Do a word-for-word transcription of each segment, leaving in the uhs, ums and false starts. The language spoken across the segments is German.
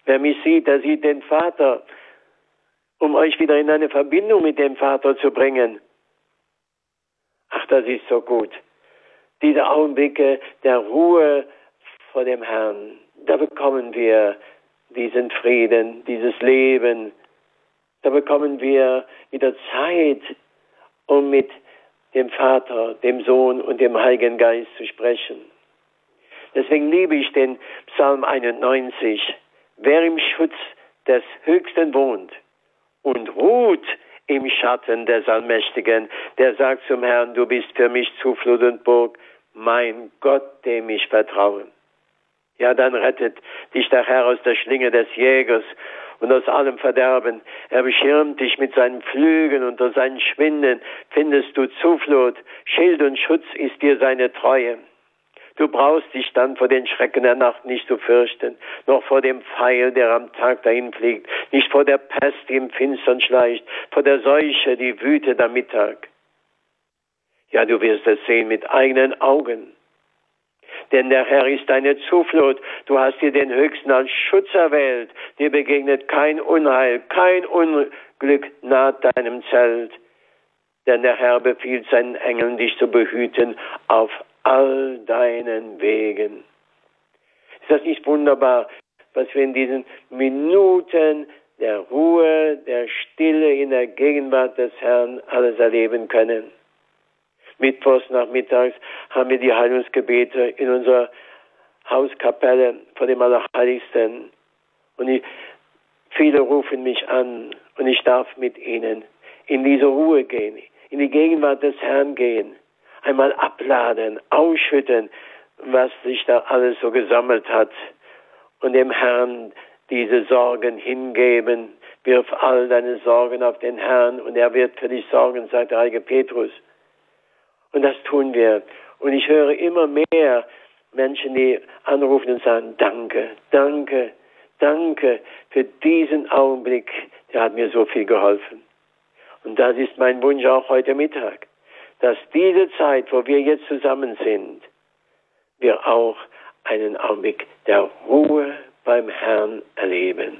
Wer mich sieht, der sieht den Vater, um euch wieder in eine Verbindung mit dem Vater zu bringen. Ach, das ist so gut. Diese Augenblicke der Ruhe vor dem Herrn, da bekommen wir diesen Frieden, dieses Leben. Da bekommen wir wieder Zeit, um mit dem Vater, dem Sohn und dem Heiligen Geist zu sprechen. Deswegen liebe ich den Psalm einundneunzig. Wer im Schutz des Höchsten wohnt und ruht im Schatten des Allmächtigen, der sagt zum Herrn, du bist für mich Zuflucht und Burg, mein Gott, dem ich vertraue. Ja, dann rettet dich der Herr aus der Schlinge des Jägers und aus allem Verderben. Er beschirmt dich mit seinen Flügeln, unter seinen Schwinden findest du Zuflucht. Schild und Schutz ist dir seine Treue. Du brauchst dich dann vor den Schrecken der Nacht nicht zu fürchten, noch vor dem Pfeil, der am Tag dahin fliegt, nicht vor der Pest, die im Finstern schleicht, vor der Seuche, die wütet am Mittag. Ja, du wirst es sehen mit eigenen Augen. Denn der Herr ist deine Zuflucht. Du hast dir den Höchsten als Schutz erwählt. Dir begegnet kein Unheil, kein Unglück naht deinem Zelt. Denn der Herr befiehlt seinen Engeln, dich zu behüten auf all deinen Wegen. Ist das nicht wunderbar, was wir in diesen Minuten der Ruhe, der Stille in der Gegenwart des Herrn alles erleben können? Mittwochs nachmittags haben wir die Heilungsgebete in unserer Hauskapelle vor dem Allerheiligsten. Und ich, viele rufen mich an und ich darf mit ihnen in diese Ruhe gehen, in die Gegenwart des Herrn gehen, einmal abladen, ausschütten, was sich da alles so gesammelt hat und dem Herrn diese Sorgen hingeben. Wirf all deine Sorgen auf den Herrn und er wird für dich sorgen, sagt der heilige Petrus. Und das tun wir. Und ich höre immer mehr Menschen, die anrufen und sagen, danke, danke, danke für diesen Augenblick. Der hat mir so viel geholfen. Und das ist mein Wunsch auch heute Mittag, dass diese Zeit, wo wir jetzt zusammen sind, wir auch einen Augenblick der Ruhe beim Herrn erleben.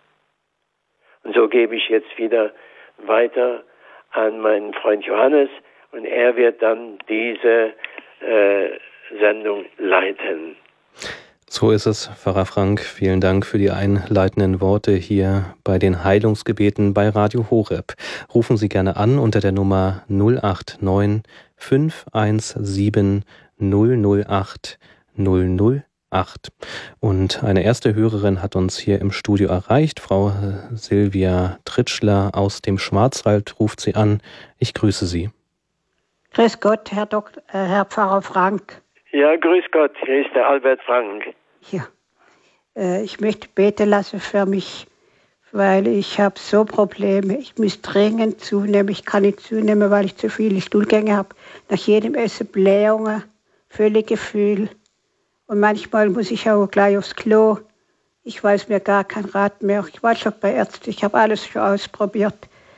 Und so gebe ich jetzt wieder weiter an meinen Freund Johannes, und er wird dann diese äh, Sendung leiten. So ist es, Pfarrer Frank. Vielen Dank für die einleitenden Worte hier bei den Heilungsgebeten bei Radio Horeb. Rufen Sie gerne an unter der Nummer null acht neun fünf eins sieben null null acht null null acht. Und eine erste Hörerin hat uns hier im Studio erreicht. Frau Silvia Tritschler aus dem Schwarzwald ruft sie an. Ich grüße Sie. Grüß Gott, Herr Doktor, äh, Herr Pfarrer Frank. Ja, grüß Gott, hier ist der Albert Frank. Ja, äh, ich möchte beten lassen für mich, weil ich habe so Probleme. Ich muss dringend zunehmen. Ich kann nicht zunehmen, weil ich zu viele Stuhlgänge habe. Nach jedem Essen Blähungen, Völlegefühl. Und manchmal muss ich auch gleich aufs Klo. Ich weiß mir gar keinen Rat mehr. Ich war schon bei Ärzten, ich habe alles schon ausprobiert.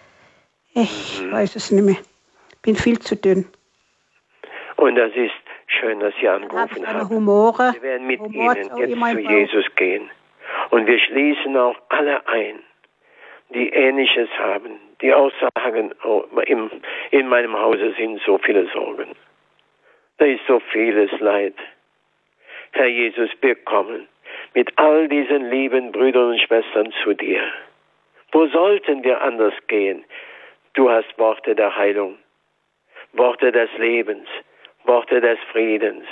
Ich mhm. weiß es nicht mehr. Bin viel zu dünn. Und das ist schön, dass Sie angerufen haben. Humore, wir werden mit Humor Ihnen jetzt zu Jesus gehen. Und wir schließen auch alle ein, die Ähnliches haben, die auch sagen, oh, im, in meinem Hause sind so viele Sorgen. Da ist so vieles Leid. Herr Jesus, wir kommen mit all diesen lieben Brüdern und Schwestern zu dir. Wo sollten wir anders gehen? Du hast Worte der Heilung. Worte des Lebens, Worte des Friedens.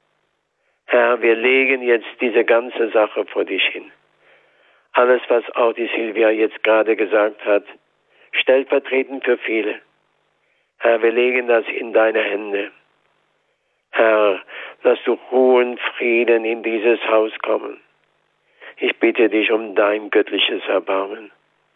Herr, wir legen jetzt diese ganze Sache vor dich hin. Alles, was auch die Silvia jetzt gerade gesagt hat, stellvertretend für viele. Herr, wir legen das in deine Hände. Herr, lass du Ruhe und Frieden in dieses Haus kommen. Ich bitte dich um dein göttliches Erbarmen.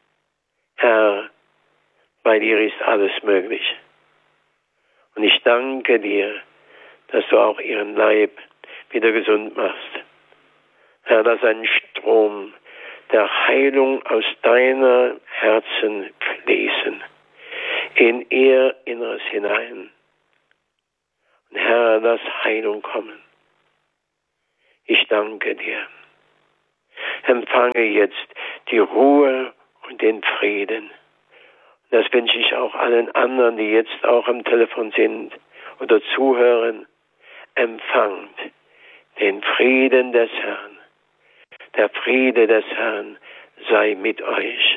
Herr, bei dir ist alles möglich. Und ich danke dir, dass du auch ihren Leib wieder gesund machst. Herr, lass ein Strom der Heilung aus deiner Herzen fließen, in ihr Inneres hinein. Und Herr, lass Heilung kommen. Ich danke dir. empfange jetzt die Ruhe und den Frieden. Das wünsche ich auch allen anderen, die jetzt auch am Telefon sind oder zuhören. Empfangt den Frieden des Herrn. Der Friede des Herrn sei mit euch.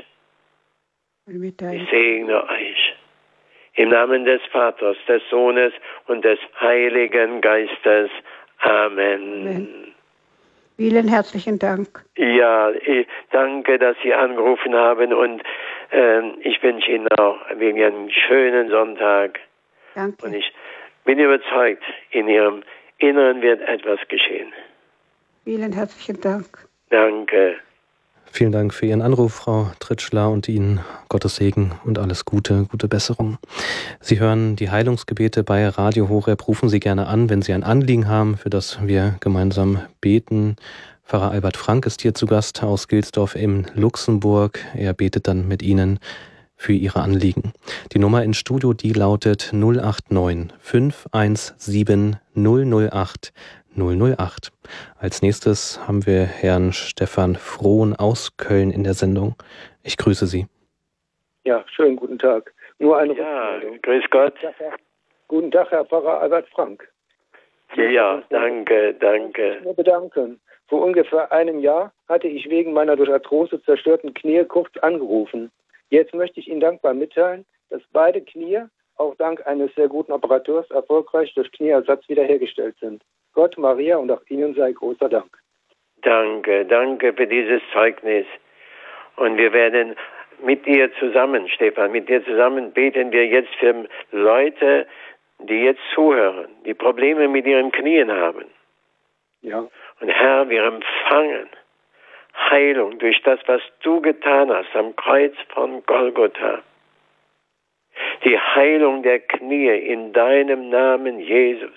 Ich segne euch. Im Namen des Vaters, des Sohnes und des Heiligen Geistes. Amen. Amen. Vielen herzlichen Dank. Ja, ich danke, dass Sie angerufen haben und äh, ich wünsche Ihnen auch einen schönen Sonntag. Danke. Und ich bin überzeugt, in Ihrem Inneren wird etwas geschehen. Vielen herzlichen Dank. Danke. Vielen Dank für Ihren Anruf, Frau Tritschler, und Ihnen Gottes Segen und alles Gute, gute Besserung. Sie hören die Heilungsgebete bei Radio Horeb. Rufen Sie gerne an, wenn Sie ein Anliegen haben, für das wir gemeinsam beten. Pfarrer Albert Frank ist hier zu Gast aus Gilsdorf in Luxemburg. Er betet dann mit Ihnen für Ihre Anliegen. Die Nummer ins Studio, die lautet null acht neun fünf eins sieben null null acht null null acht. Als nächstes haben wir Herrn Stefan Frohn aus Köln in der Sendung. Ich grüße Sie. Ja, schönen guten Tag. Nur eine Ja, Rückmeldung. grüß Gott. Guten Tag, Herr Pfarrer Albert Frank. Ja, danke, danke. Ich möchte mich bedanken. Vor ungefähr einem Jahr hatte ich wegen meiner durch Arthrose zerstörten Knie kurz angerufen. Jetzt möchte ich Ihnen dankbar mitteilen, dass beide Knie, auch dank eines sehr guten Operateurs, erfolgreich durch Knieersatz wiederhergestellt sind. Gott, Maria und auch Ihnen sei großer Dank. Danke, danke für dieses Zeugnis. Und wir werden mit dir zusammen, Stefan, mit dir zusammen beten wir jetzt für Leute, die jetzt zuhören, die Probleme mit ihren Knien haben. Ja. Und Herr, wir empfangen Heilung durch das, was du getan hast am Kreuz von Golgotha. Die Heilung der Knie in deinem Namen, Jesus.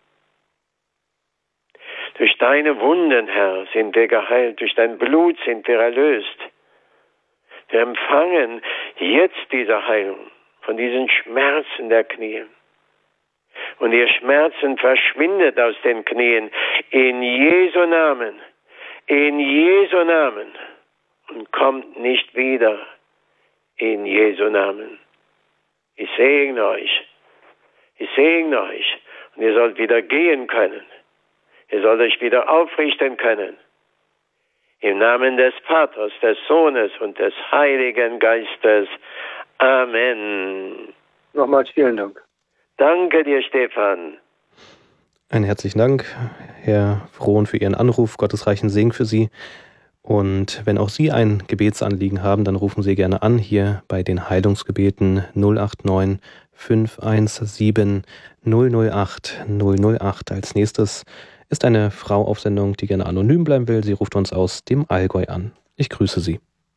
Durch deine Wunden, Herr, sind wir geheilt. Durch dein Blut sind wir erlöst. Wir empfangen jetzt diese Heilung von diesen Schmerzen der Knie. Und ihr Schmerzen verschwindet aus den Knien in Jesu Namen. In Jesu Namen. Und kommt nicht wieder in Jesu Namen. Ich segne euch. Ich segne euch. Und ihr sollt wieder gehen können. Ihr sollt euch wieder aufrichten können. Im Namen des Vaters, des Sohnes und des Heiligen Geistes. Amen. Nochmals vielen Dank. Danke dir, Stefan. Einen herzlichen Dank, Herr Frohn, für Ihren Anruf. Gottes reichen Segen für Sie. Und wenn auch Sie ein Gebetsanliegen haben, dann rufen Sie gerne an, hier bei den Heilungsgebeten null acht neun fünf eins sieben null null acht null null acht. Als nächstes ist eine Frau auf Sendung, die gerne anonym bleiben will. Sie ruft uns aus dem Allgäu an. Ich grüße Sie.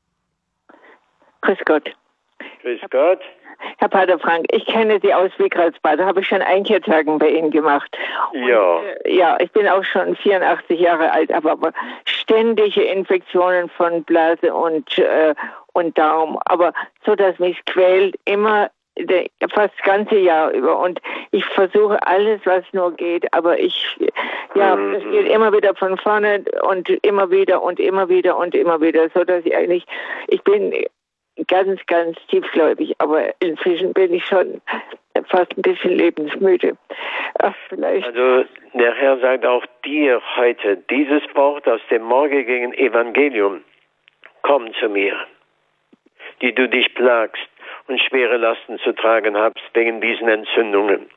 Grüß Gott. Grüß Gott. Herr Pater Frank, ich kenne Sie aus Wigralsbad, da habe ich schon Einkehrtagen bei Ihnen gemacht. Ja. Und, äh, ja, ich bin auch schon vierundachtzig Jahre alt, aber, aber ständige Infektionen von Blase und, äh, und Darm, aber so, dass mich quält immer de, fast das ganze Jahr über. Und ich versuche alles, was nur geht, aber ich, ja, Mhm. es geht immer wieder von vorne und immer wieder und immer wieder und immer wieder, so dass ich eigentlich, ich bin ganz, ganz tiefgläubig, aber inzwischen bin ich schon fast ein bisschen lebensmüde. Ach, vielleicht. Also der Herr sagt auch dir heute dieses Wort aus dem morgigen Evangelium: Komm zu mir, die du dich plagst und schwere Lasten zu tragen hast wegen diesen Entzündungen.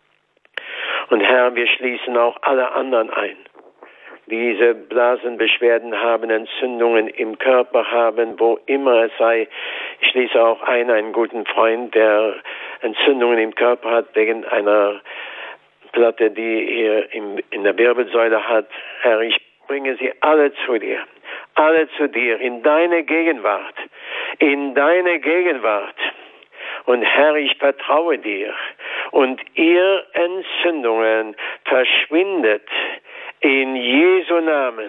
Und Herr, wir schließen auch alle anderen ein. Diese Blasenbeschwerden haben, Entzündungen im Körper haben, wo immer es sei. Ich schließe auch ein, einen guten Freund, der Entzündungen im Körper hat, wegen einer Platte, die er in, in der Wirbelsäule hat. Herr, ich bringe sie alle zu dir. Alle zu dir, in deine Gegenwart. In deine Gegenwart. Und Herr, ich vertraue dir. Und ihr Entzündungen verschwindet in Jesu Namen.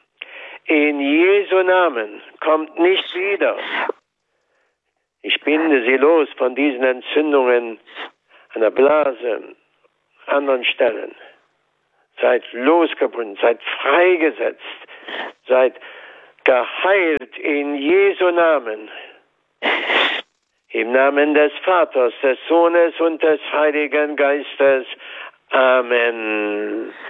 In Jesu Namen. Kommt nicht wieder. Ich binde sie los von diesen Entzündungen an der Blase, anderen Stellen. Seid losgebunden, seid freigesetzt, seid geheilt in Jesu Namen. Im Namen des Vaters, des Sohnes und des Heiligen Geistes. Amen.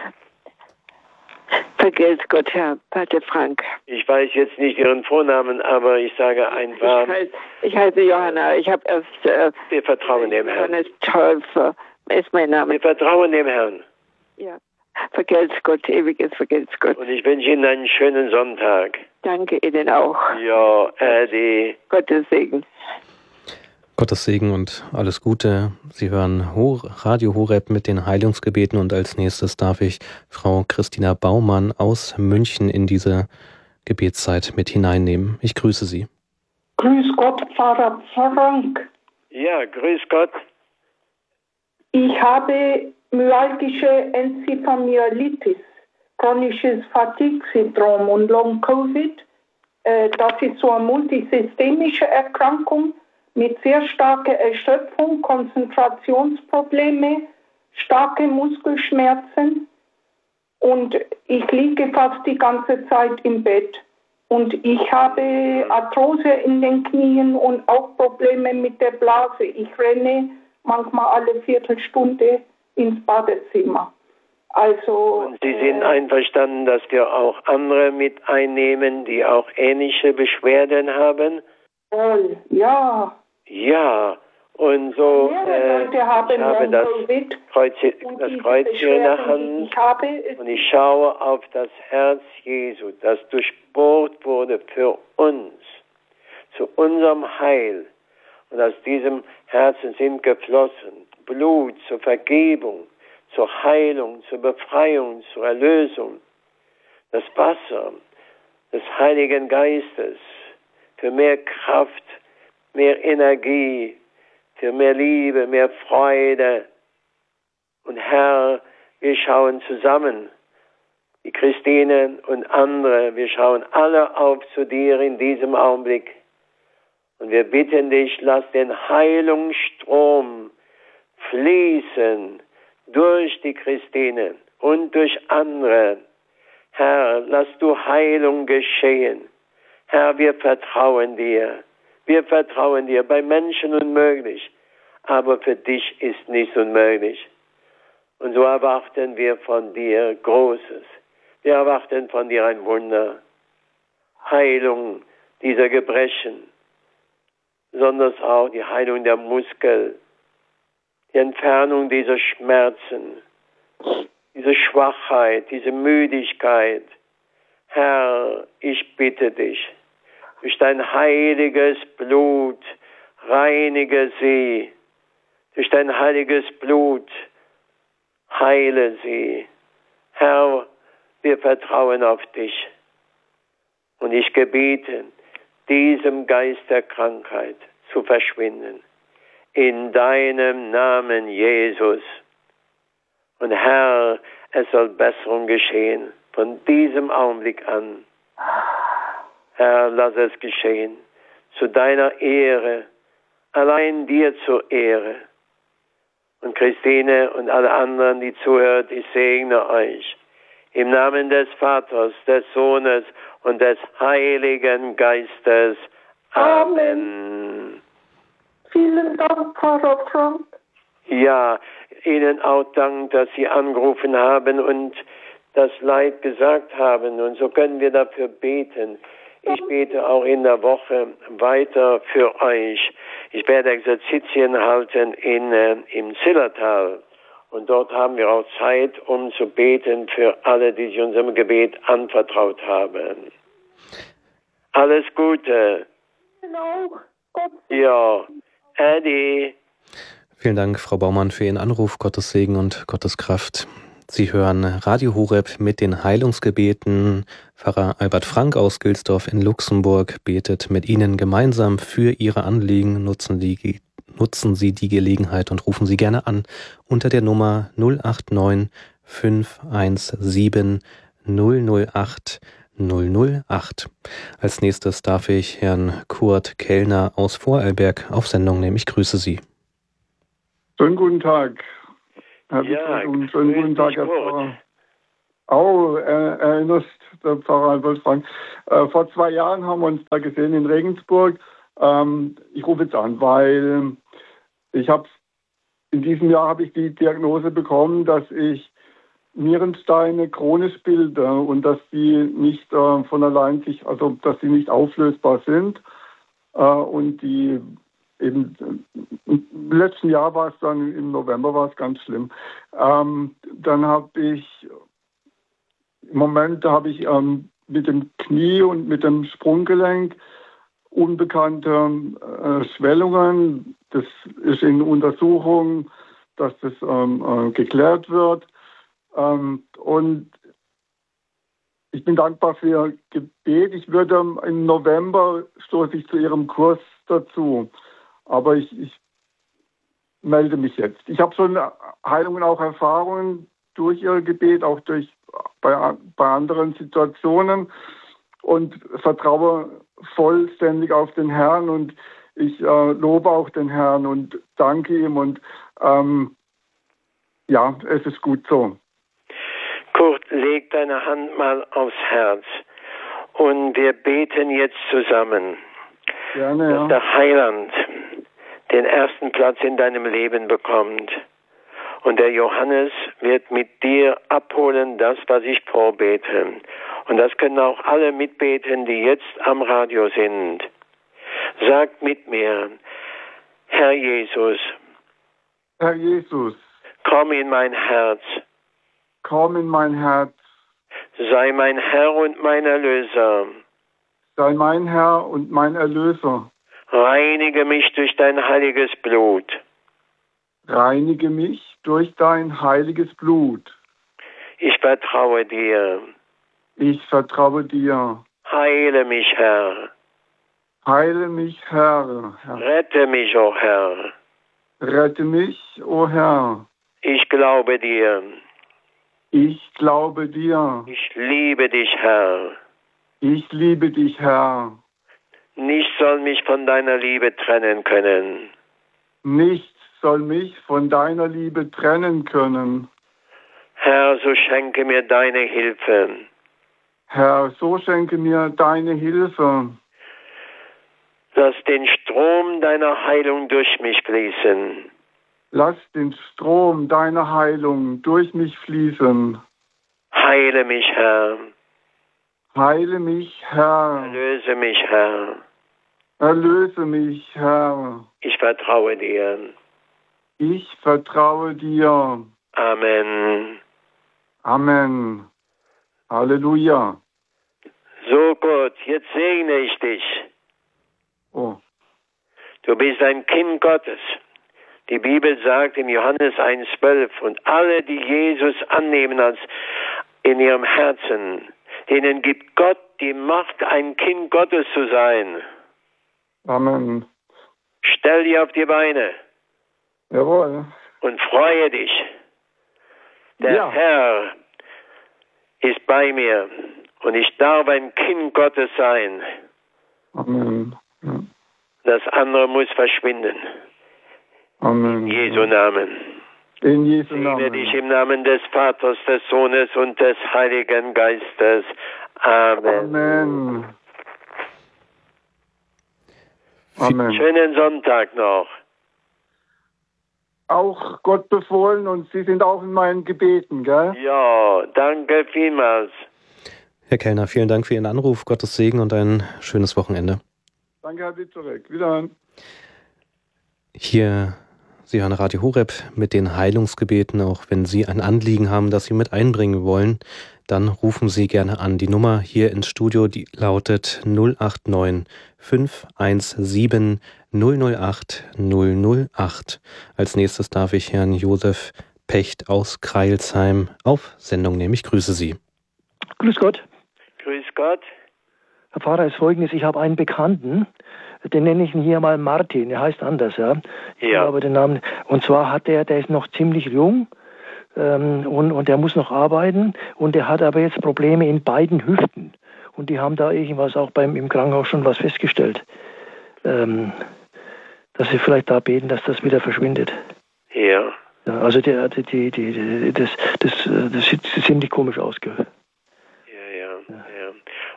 Vergelt's Gott, Herr Pater Frank. Ich weiß jetzt nicht Ihren Vornamen, aber ich sage einfach. Ich heiße, ich heiße Johanna. Ich habe erst. Äh, wir vertrauen dem Herrn. Johannes Täufer ist mein Name. Wir vertrauen dem Herrn. Ja. Vergelt's Gott, ewiges Vergelt's Gott. Und ich wünsche Ihnen einen schönen Sonntag. Danke Ihnen auch. Ja, Adi. Gottes Segen. Gottes Segen und alles Gute. Sie hören Radio Horeb mit den Heilungsgebeten und als nächstes darf ich Frau Christina Baumann aus München in diese Gebetszeit mit hineinnehmen. Ich grüße Sie. Grüß Gott, Pfarrer Frank. Ja, grüß Gott. Ich habe myalgische Enzephalomyelitis, chronisches Fatigue-Syndrom und Long-Covid. Das ist so eine multisystemische Erkrankung mit sehr starker Erschöpfung, Konzentrationsprobleme, starke Muskelschmerzen und ich liege fast die ganze Zeit im Bett. Und ich habe Arthrose in den Knien und auch Probleme mit der Blase. Ich renne manchmal alle Viertelstunde ins Badezimmer. Also, und Sie sind äh, einverstanden, dass wir auch andere mit einnehmen, die auch ähnliche Beschwerden haben? Voll, ja. Ja, und so äh, ich habe das Kreuz, das Kreuz hier in der Hand und ich schaue auf das Herz Jesu, das durchbohrt wurde für uns, zu unserem Heil. Und aus diesem Herzen sind geflossen Blut zur Vergebung, zur Heilung, zur Befreiung, zur Erlösung. Das Wasser des Heiligen Geistes für mehr Kraft, mehr Energie, für mehr Liebe, mehr Freude. Und Herr, wir schauen zusammen, die Christine und andere, wir schauen alle auf zu dir in diesem Augenblick. Und wir bitten dich, lass den Heilungsstrom fließen durch die Christine und durch andere. Herr, lass du Heilung geschehen. Herr, wir vertrauen dir. Wir vertrauen dir, bei Menschen unmöglich, aber für dich ist nichts unmöglich. Und so erwarten wir von dir Großes. Wir erwarten von dir ein Wunder. Heilung dieser Gebrechen, besonders auch die Heilung der Muskeln, die Entfernung dieser Schmerzen, diese Schwachheit, diese Müdigkeit. Herr, ich bitte dich, durch dein heiliges Blut reinige sie. Durch dein heiliges Blut heile sie. Herr, wir vertrauen auf dich. Und ich gebiete, diesem Geist der Krankheit zu verschwinden. In deinem Namen, Jesus. Und Herr, es soll Besserung geschehen von diesem Augenblick an. Herr, lass es geschehen, zu deiner Ehre, allein dir zur Ehre. Und Christine und alle anderen, die zuhören, ich segne euch. Im Namen des Vaters, des Sohnes und des Heiligen Geistes. Amen. Amen. Vielen Dank, Pfarrer Frank. Ja, Ihnen auch Dank, dass Sie angerufen haben und das Leid gesagt haben. Und so können wir dafür beten. Ich bete auch in der Woche weiter für euch. Ich werde Exerzitien halten in, äh, im Zillertal. Und dort haben wir auch Zeit, um zu beten für alle, die sich unserem Gebet anvertraut haben. Alles Gute. Genau. Gott. Ja, Eddie. Vielen Dank, Frau Baumann, für Ihren Anruf. Gottes Segen und Gottes Kraft. Sie hören Radio Horeb mit den Heilungsgebeten. Pfarrer Albert Frank aus Gülsdorf in Luxemburg betet mit Ihnen gemeinsam für Ihre Anliegen. Nutzen, die, nutzen Sie die Gelegenheit und rufen Sie gerne an unter der Nummer null acht neun fünf eins sieben null null acht null null acht. Als nächstes darf ich Herrn Kurt Kellner aus Vorarlberg auf Sendung nehmen. Ich grüße Sie. Schönen guten Tag. Herr Ja, und schönen guten Tag, Herr Pfarrer. Au, äh, erinnerst der Pfarrer Albert Frank. Äh, vor zwei Jahren haben wir uns da gesehen in Regensburg. Ähm, ich rufe jetzt an, weil ich habe in diesem Jahr habe ich die Diagnose bekommen, dass ich Nierensteine chronisch bilde und dass die nicht äh, von allein sich, also dass sie nicht auflösbar sind. Äh, und die eben im letzten Jahr war es dann, im November war es ganz schlimm. Ähm, dann habe ich, im Moment habe ich ähm, mit dem Knie und mit dem Sprunggelenk unbekannte äh, Schwellungen. Das ist in Untersuchung, dass das ähm, äh, geklärt wird. Ähm, und ich bin dankbar für Ihr Gebet. Ich würde im November stoße ich zu Ihrem Kurs dazu. Aber ich, ich melde mich jetzt. Ich habe schon Heilungen, auch Erfahrungen durch Ihr Gebet, auch durch bei, bei anderen Situationen und vertraue vollständig auf den Herrn und ich äh, lobe auch den Herrn und danke ihm und ähm, ja, es ist gut so. Kurt, leg deine Hand mal aufs Herz und wir beten jetzt zusammen, Gerne, dass ja. der Heiland den ersten Platz in deinem Leben bekommt. Und der Johannes wird mit dir abholen, das, was ich vorbete. Und das können auch alle mitbeten, die jetzt am Radio sind. Sagt mit mir, Herr Jesus, Herr Jesus, komm in mein Herz, komm in mein Herz, sei mein Herr und mein Erlöser. sei mein Herr und mein Erlöser. Reinige mich durch dein heiliges Blut. Reinige mich durch dein heiliges Blut. Ich vertraue dir. Ich vertraue dir. Heile mich, Herr. Heile mich, Herr. Herr. Rette mich, o Herr. Rette mich, o Herr. Ich glaube dir. Ich glaube dir. Ich liebe dich, Herr. Ich liebe dich, Herr. Nichts soll mich von deiner Liebe trennen können. Nichts soll mich von deiner Liebe trennen können. Herr, so schenke mir deine Hilfe. Herr, so schenke mir deine Hilfe. Lass den Strom deiner Heilung durch mich fließen. Lass den Strom deiner Heilung durch mich fließen. Heile mich, Herr. Heile mich, Herr. Erlöse mich, Herr. Erlöse mich, Herr. Ich vertraue dir. Ich vertraue dir. Amen. Amen. Halleluja. So Gott, jetzt segne ich dich. Oh. Du bist ein Kind Gottes. Die Bibel sagt in Johannes eins zwölf, und alle, die Jesus annehmen als in ihrem Herzen, denen gibt Gott die Macht, ein Kind Gottes zu sein. Amen. Stell dich auf die Beine. Jawohl. Und freue dich. Der Ja. Herr ist bei mir und ich darf ein Kind Gottes sein. Amen. Ja. Das andere muss verschwinden. Amen. In Jesu Namen. In Jesu Segne Namen. dich im Namen des Vaters, des Sohnes und des Heiligen Geistes. Amen. Amen. Amen. Schönen Sonntag noch. Auch Gott befohlen und Sie sind auch in meinen Gebeten, gell? Ja, danke vielmals. Herr Kellner, vielen Dank für Ihren Anruf. Gottes Segen und ein schönes Wochenende. Danke, Herr Witzorek. Wiederhören. Hier, Sie hören Radio Horeb mit den Heilungsgebeten. Auch wenn Sie ein Anliegen haben, das Sie mit einbringen wollen, dann rufen Sie gerne an. Die Nummer hier ins Studio, die lautet null acht neun fünf eins sieben null null acht null null acht. Als nächstes darf ich Herrn Josef Pecht aus Kreilsheim auf Sendung nehmen. Ich grüße Sie. Grüß Gott. Grüß Gott. Herr Pfarrer, ist Folgendes: Ich habe einen Bekannten, den nenne ich ihn hier mal Martin, der heißt anders, ja. Ich Ja. habe den Namen. Und zwar hat der, der ist noch ziemlich jung ähm, und, und der muss noch arbeiten und der hat aber jetzt Probleme in beiden Hüften. Und die haben da irgendwas auch beim im Krankenhaus schon was festgestellt. Ähm, dass sie vielleicht da beten, dass das wieder verschwindet. Ja. Ja, also der, die, die, die, das, das, das sieht ziemlich komisch aus, gell? Ja, ja, ja.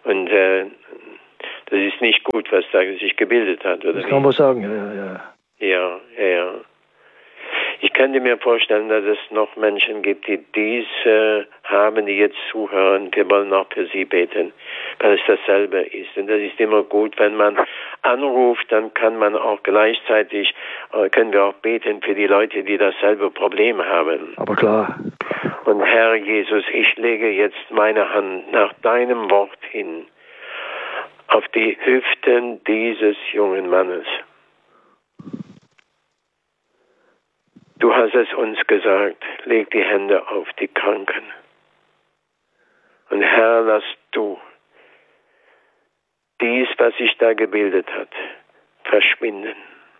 Und äh, das ist nicht gut, was da sich gebildet hat, oder? Das kann man sagen, ja, ja, ja. Ja, ja, ja. Ich könnte mir vorstellen, dass es noch Menschen gibt, die dies äh, haben, die jetzt zuhören. Wir wollen auch für sie beten, weil es dasselbe ist. Und das ist immer gut, wenn man anruft, dann kann man auch gleichzeitig, äh, können wir auch beten für die Leute, die dasselbe Problem haben. Aber klar. Und Herr Jesus, ich lege jetzt meine Hand nach deinem Wort hin auf die Hüften dieses jungen Mannes. Du hast es uns gesagt, leg die Hände auf die Kranken. Und Herr, lass du dies, was sich da gebildet hat, verschwinden.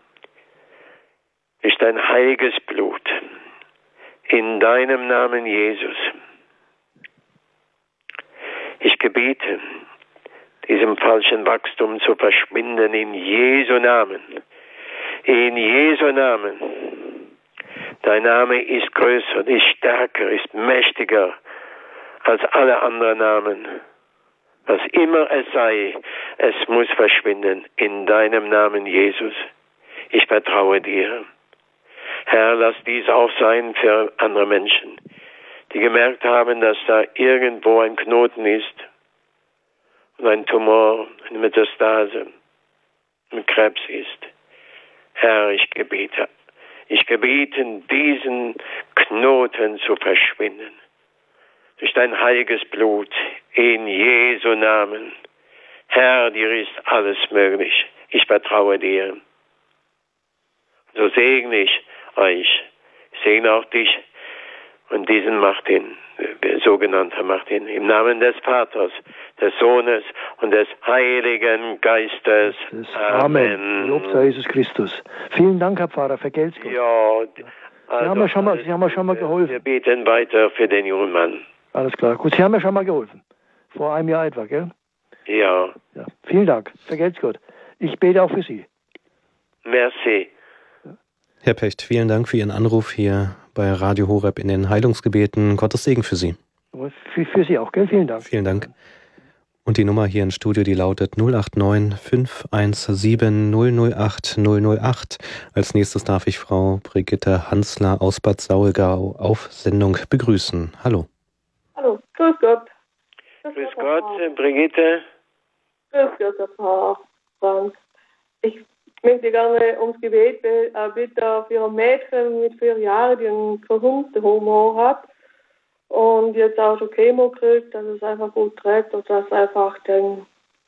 Durch dein heiliges Blut, in deinem Namen Jesus. Ich gebiete, diesem falschen Wachstum zu verschwinden in Jesu Namen. In Jesu Namen. Dein Name ist größer, ist stärker, ist mächtiger als alle anderen Namen. Was immer es sei, es muss verschwinden in deinem Namen, Jesus. Ich vertraue dir. Herr, lass dies auch sein für andere Menschen, die gemerkt haben, dass da irgendwo ein Knoten ist und ein Tumor, eine Metastase, ein Krebs ist. Herr, ich gebiete, ich gebiete, diesen Knoten zu verschwinden. Durch dein heiliges Blut, in Jesu Namen. Herr, dir ist alles möglich. Ich vertraue dir. So segne ich euch. Ich segne auch dich und diesen Martin, sogenannter Martin, im Namen des Vaters, des Sohnes und des Heiligen Geistes. Amen. Amen. Lob sei Jesus Christus. Vielen Dank, Herr Pfarrer, vergelt's Gott. Ja, also, Sie haben mir schon mal, Sie haben mir schon mal wir, geholfen. Wir beten weiter für den jungen Mann. Alles klar. Gut, Sie haben mir schon mal geholfen. Vor einem Jahr etwa, gell? Ja. Ja. Vielen Dank. Vergelt's Gott. Ich bete auch für Sie. Merci. Herr Pecht, vielen Dank für Ihren Anruf hier bei Radio Horeb in den Heilungsgebeten. Gottes Segen für Sie. Für, für Sie auch, gell? Vielen Dank. Vielen Dank. Und die Nummer hier im Studio, die lautet null acht neun fünf eins sieben null null acht null null acht. Als nächstes darf ich Frau Brigitte Hansler aus Bad Saulgau auf Sendung begrüßen. Hallo. Hallo, grüß Gott. Grüß, grüß Gott, Gott Brigitte. Grüß Gott, Frau Frank. Ich möchte gerne ums Gebet bitten für ein Mädchen mit vier Jahren, die einen verhunzten Humor hat und jetzt auch schon Chemo kriegt, dass es einfach gut trägt und dass einfach den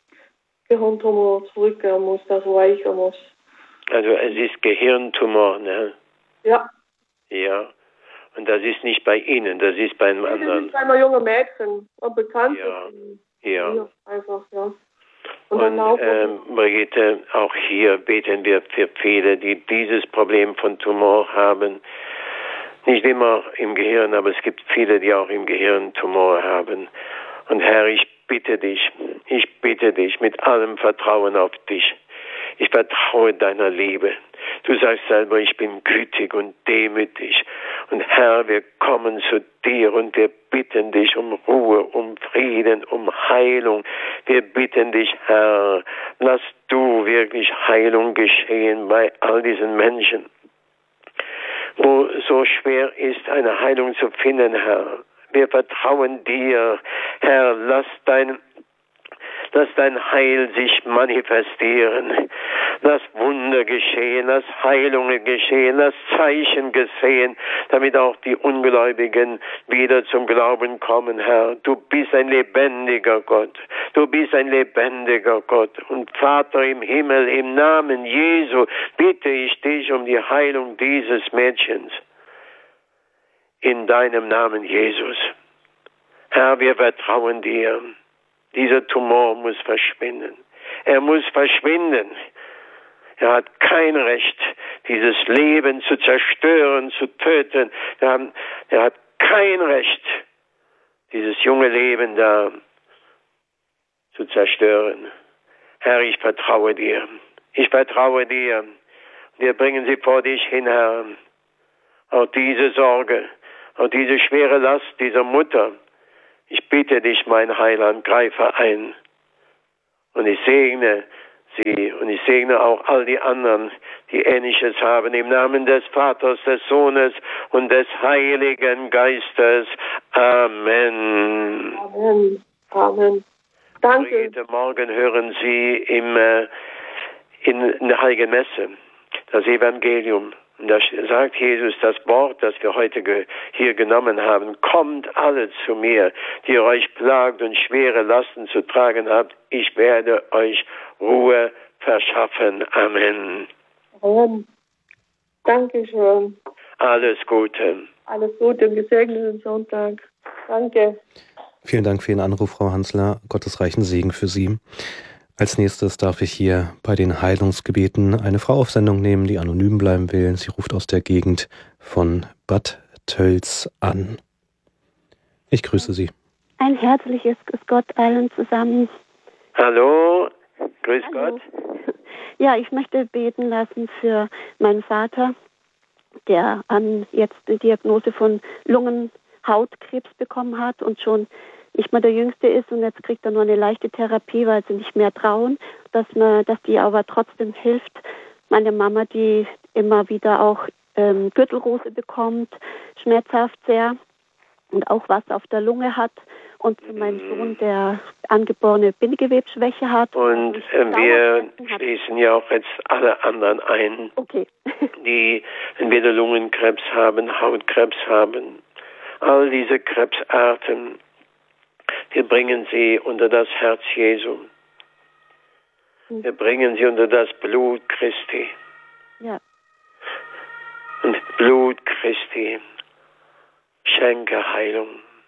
Gehirntumor zurückgehen muss, dass er weicher muss. Also es ist Gehirntumor, ne? Ja. Ja. Und das ist nicht bei Ihnen, das ist bei einem anderen. Das ist bei einem jungen Mädchen, ein Bekanntes. Ja. Ja. Ja. Einfach, ja. Und, und ähm, Brigitte, auch hier beten wir für viele, die dieses Problem von Tumor haben. Nicht immer im Gehirn, aber es gibt viele, die auch im Gehirn Tumor haben. Und Herr, ich bitte dich, ich bitte dich mit allem Vertrauen auf dich. Ich vertraue deiner Liebe. Du sagst selber, ich bin gütig und demütig. Und Herr, wir kommen zu dir und wir bitten dich um Ruhe, um Frieden, um Heilung. Wir bitten dich, Herr, lass du wirklich Heilung geschehen bei all diesen Menschen, wo so schwer ist, eine Heilung zu finden, Herr. Wir vertrauen dir, Herr, lass dein Lass dein Heil sich manifestieren. Lass Wunder geschehen, lass Heilungen geschehen, lass Zeichen geschehen, damit auch die Ungläubigen wieder zum Glauben kommen, Herr. Du bist ein lebendiger Gott. Du bist ein lebendiger Gott. Und Vater im Himmel, im Namen Jesu, bitte ich dich um die Heilung dieses Mädchens. In deinem Namen, Jesus. Herr, wir vertrauen dir. Dieser Tumor muss verschwinden. Er muss verschwinden. Er hat kein Recht, dieses Leben zu zerstören, zu töten. Er hat kein Recht, dieses junge Leben da zu zerstören. Herr, ich vertraue dir. Ich vertraue dir. Wir bringen sie vor dich hin, Herr. Auch diese Sorge, auch diese schwere Last dieser Mutter. Ich bitte dich, mein Heiland, greife ein. Und ich segne sie und ich segne auch all die anderen, die Ähnliches haben. Im Namen des Vaters, des Sohnes und des Heiligen Geistes. Amen. Amen. Amen. Danke. Heute Morgen hören Sie im, äh, in, in der Heiligen Messe das Evangelium. Und da sagt Jesus das Wort, das wir heute ge- hier genommen haben. Kommt alle zu mir, die ihr euch plagt und schwere Lasten zu tragen habt. Ich werde euch Ruhe verschaffen. Amen. Amen. Dankeschön. Alles Gute. Alles Gute und gesegneten Sonntag. Danke. Vielen Dank für Ihren Anruf, Frau Hansler. Gottes reichen Segen für Sie. Als nächstes darf ich hier bei den Heilungsgebeten eine Frau auf Sendung nehmen, die anonym bleiben will. Sie ruft aus der Gegend von Bad Tölz an. Ich grüße Sie. Ein herzliches Grüß Gott allen zusammen. Hallo, grüß Hallo. Gott. Ja, ich möchte beten lassen für meinen Vater, der an jetzt die Diagnose von Lungenhautkrebs bekommen hat und schon nicht mehr der Jüngste ist, und jetzt kriegt er nur eine leichte Therapie, weil sie nicht mehr trauen, dass man, dass die aber trotzdem hilft. Meine Mama, die immer wieder auch ähm, Gürtelrose bekommt, schmerzhaft sehr und auch was auf der Lunge hat, und zu meinem Sohn, der angeborene Bindegewebsschwäche hat. Und äh, wir schließen ja auch jetzt alle anderen ein, okay. die entweder Lungenkrebs haben, Hautkrebs haben. All diese Krebsarten, wir bringen sie unter das Herz Jesu. Wir bringen sie unter das Blut Christi. Ja. Und Blut Christi schenke Heilung.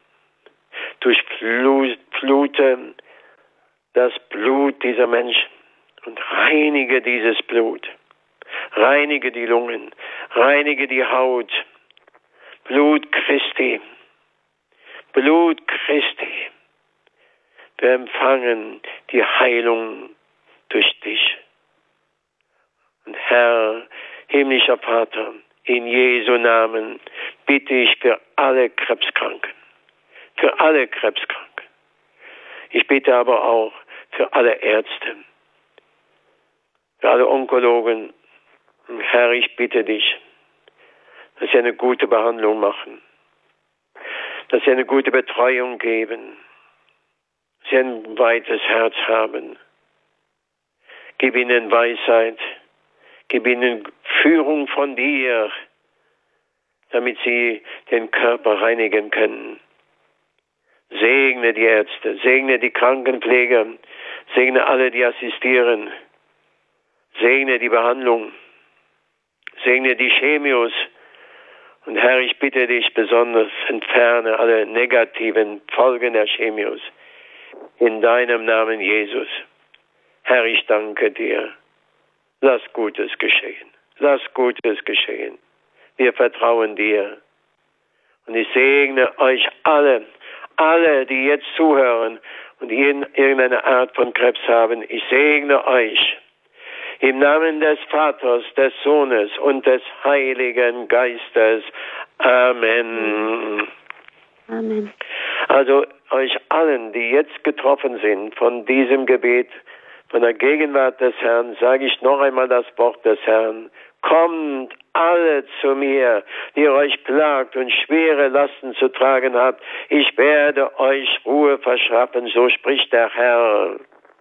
Durchflute das Blut dieser Menschen und reinige dieses Blut. Reinige die Lungen, reinige die Haut. Blut Christi. Blut Christi. Wir empfangen die Heilung durch dich. Und Herr, himmlischer Vater, in Jesu Namen bitte ich für alle Krebskranken, für alle Krebskranken. Ich bitte aber auch für alle Ärzte, für alle Onkologen. Herr, ich bitte dich, dass sie eine gute Behandlung machen, dass sie eine gute Betreuung geben, dass sie ein weites Herz haben. Gib ihnen Weisheit, gib ihnen Führung von dir, damit sie den Körper reinigen können. Segne die Ärzte, segne die Krankenpfleger, segne alle, die assistieren, segne die Behandlung, segne die Chemios. Und Herr, ich bitte dich besonders, entferne alle negativen Folgen der Chemios. In deinem Namen, Jesus. Herr, ich danke dir. Lass Gutes geschehen. Lass Gutes geschehen. Wir vertrauen dir. Und ich segne euch alle, alle, die jetzt zuhören und irgendeine Art von Krebs haben. Ich segne euch. Im Namen des Vaters, des Sohnes und des Heiligen Geistes. Amen. Amen. Also euch allen, die jetzt getroffen sind von diesem Gebet, von der Gegenwart des Herrn, sage ich noch einmal das Wort des Herrn. Kommt alle zu mir, die ihr euch plagt und schwere Lasten zu tragen habt. Ich werde euch Ruhe verschaffen, so spricht der Herr.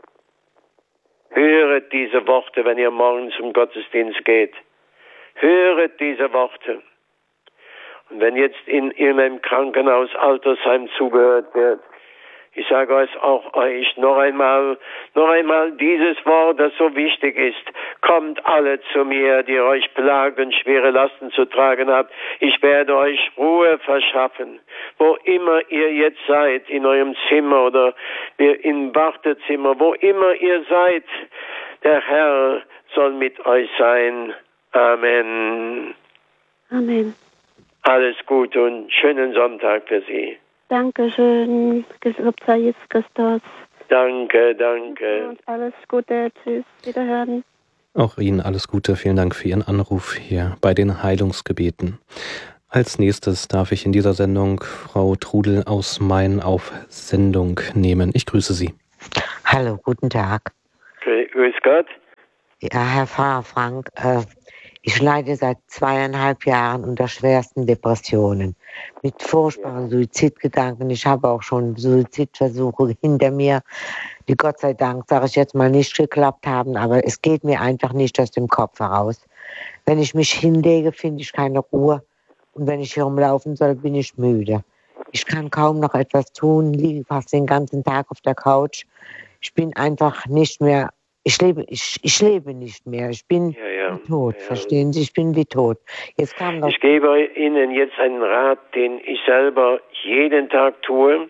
Höret diese Worte, wenn ihr morgen zum Gottesdienst geht. Höret diese Worte. Und wenn jetzt in irgendeinem Krankenhaus, Altersheim zugehört wird, ich sage es auch euch noch einmal, noch einmal dieses Wort, das so wichtig ist. Kommt alle zu mir, die ihr euch plagt und schwere Lasten zu tragen habt. Ich werde euch Ruhe verschaffen. Wo immer ihr jetzt seid, in eurem Zimmer oder im Wartezimmer, wo immer ihr seid, der Herr soll mit euch sein. Amen. Amen. Alles Gute und schönen Sonntag für Sie. Dankeschön. Gelobt sei Jesus Christus. Danke, danke. Und alles Gute. Tschüss. Wiederhören. Auch Ihnen alles Gute. Vielen Dank für Ihren Anruf hier bei den Heilungsgebeten. Als nächstes darf ich in dieser Sendung Frau Trudel aus Main auf Sendung nehmen. Ich grüße Sie. Hallo, guten Tag. Grüß Gott. Ja, Herr Pfarrer Frank, äh, ich leide seit zweieinhalb Jahren unter schwersten Depressionen mit furchtbaren Suizidgedanken. Ich habe auch schon Suizidversuche hinter mir, die Gott sei Dank, sage ich jetzt mal, nicht geklappt haben, aber es geht mir einfach nicht aus dem Kopf heraus. Wenn ich mich hinlege, finde ich keine Ruhe und wenn ich herumlaufen soll, bin ich müde. Ich kann kaum noch etwas tun, liege fast den ganzen Tag auf der Couch. Ich bin einfach nicht mehr, ich lebe, ich, ich lebe nicht mehr. Ich bin Ja, ja. wie tot, Ja. verstehen Sie? Ich bin wie tot. Jetzt kam noch Ich gebe Ihnen jetzt einen Rat, den ich selber jeden Tag tue,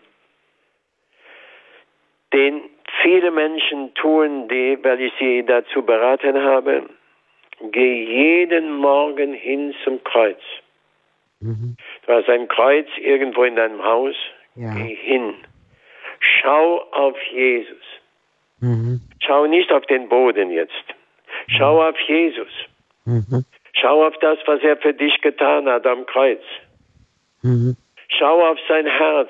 den viele Menschen tun, die, weil ich sie dazu beraten habe. Geh jeden Morgen hin zum Kreuz. Mhm. Du hast ein Kreuz irgendwo in deinem Haus. Ja. Geh hin. Schau auf Jesus. Mhm. Schau nicht auf den Boden jetzt. Schau auf Jesus. Mhm. Schau auf das, was er für dich getan hat am Kreuz. Mhm. Schau auf sein Herz.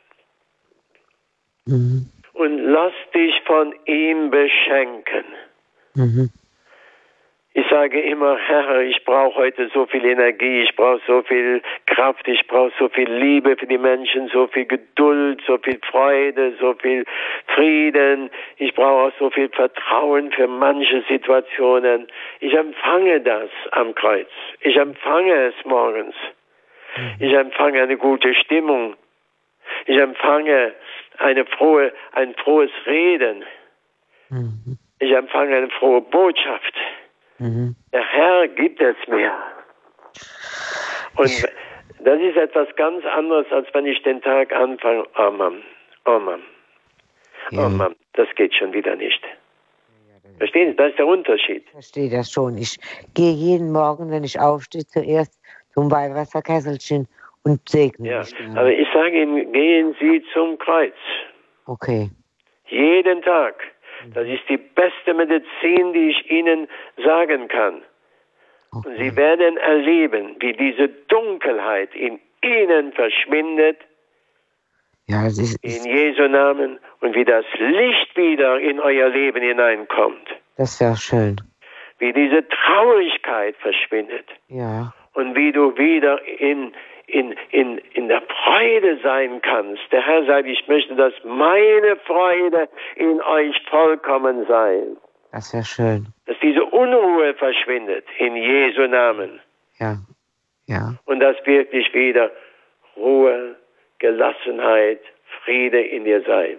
Mhm. Und lass dich von ihm beschenken. Mhm. Ich sage immer, Herr, ich brauche heute so viel Energie, ich brauche so viel Kraft, ich brauche so viel Liebe für die Menschen, so viel Geduld, so viel Freude, so viel Frieden. Ich brauche auch so viel Vertrauen für manche Situationen. Ich empfange das am Kreuz. Ich empfange es morgens. Ich empfange eine gute Stimmung. Ich empfange eine frohe, ein frohes Reden. Mhm. Ich empfange eine frohe Botschaft. Mhm. Der Herr gibt es mir. Und das ist etwas ganz anderes, als wenn ich den Tag anfange. Oh Mann, oh Mann, Ja. oh Mann, das geht schon wieder nicht. Verstehen Sie, das ist der Unterschied. Ich verstehe das schon. Ich gehe jeden Morgen, wenn ich aufstehe, zuerst zum Weihwasserkesselchen und segne Ja, mich dann. aber ich sage Ihnen, gehen Sie zum Kreuz. Okay. Jeden Tag. Das ist die beste Medizin, die ich Ihnen sagen kann. Und Okay. Sie werden erleben, wie diese Dunkelheit in Ihnen verschwindet, Ja, es ist, in ist, Jesu Namen, und wie das Licht wieder in euer Leben hineinkommt. das wäre schön. Wie diese Traurigkeit verschwindet. Ja. Und wie du wieder in, in, in, in der Freude sein kannst. Der Herr sagt, ich möchte, dass meine Freude in euch vollkommen sei. Das wäre schön. Dass diese Unruhe verschwindet in Jesu Namen. Ja. Ja. Und dass wirklich wieder Ruhe, Gelassenheit, Friede in dir sei.